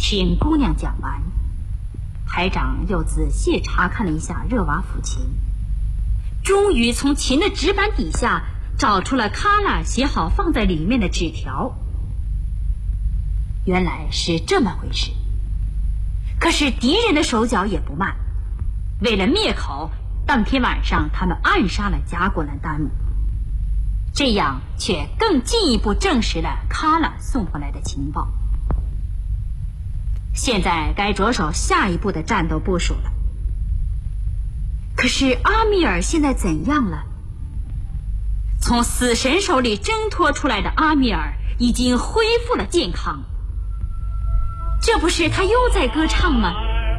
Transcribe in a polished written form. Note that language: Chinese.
赤影姑娘讲完，排长又仔细查看了一下热瓦抚琴，终于从琴的纸板底下找出了卡拉写好放在里面的纸条。原来是这么回事。可是敌人的手脚也不慢，为了灭口，当天晚上他们暗杀了贾果兰丹姆，这样却更进一步证实了卡拉送回来的情报。现在该着手下一步的战斗部署了。可是阿米尔现在怎样了？从死神手里挣脱出来的阿米尔已经恢复了健康，这不是他又在歌唱吗？